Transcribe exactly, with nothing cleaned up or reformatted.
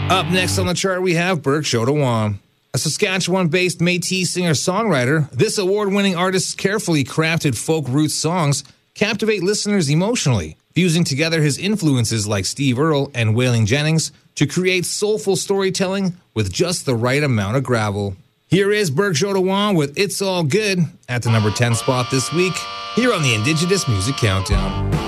Up next on the chart, we have Berg Shodawan. A Saskatchewan-based Métis singer-songwriter, this award-winning artist's carefully crafted folk roots songs captivate listeners emotionally, fusing together his influences like Steve Earle and Waylon Jennings to create soulful storytelling with just the right amount of gravel. Here is Berg Shodawan with It's All Good at the number ten spot this week, here on the Indigenous Music Countdown.